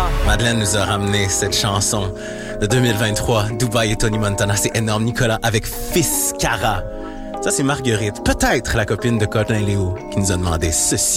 Madeleine nous a ramené cette chanson de 2023, Dubaï et Tony Montana. C'est énorme. Nicolas avec Fiscara. Ça, c'est Marguerite, peut-être la copine de Cotin Léo, qui nous a demandé ceci.